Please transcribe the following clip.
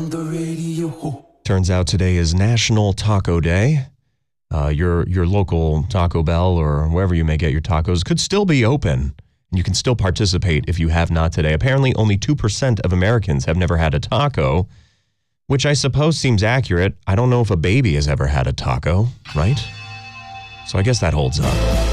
the radio. Turns out today is National Taco Day. Your local Taco Bell or wherever you may get your tacos could still be open. And you can still participate if you have not today. Apparently, only 2% of Americans have never had a taco, which I suppose seems accurate. I don't know if a baby has ever had a taco, right? So I guess that holds up.